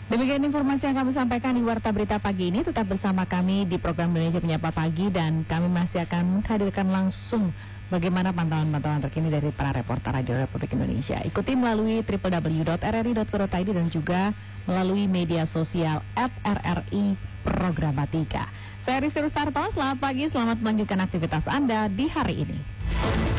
Demikian informasi yang kami sampaikan di Warta Berita Pagi ini. Tetap bersama kami di program Indonesia Menyapa Pagi, dan kami masih akan menghadirkan langsung bagaimana pantauan-pantauan terkini dari para reporter Radio Republik Indonesia. Ikuti melalui www.rri.co.id dan juga melalui media sosial @RRI Programatika. Saya Risti Rustarto, selamat pagi, selamat melanjutkan aktivitas Anda di hari ini.